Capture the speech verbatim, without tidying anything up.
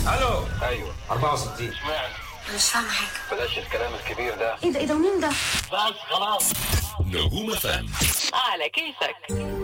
الو. ايوه أربعة وستين. اشمعنى؟ مش فاهمة حاجة. بلاش الكلام الكبير ده. ايه ده ايه ده مين ده؟ بس خلاص. نجوم فم على كيفك.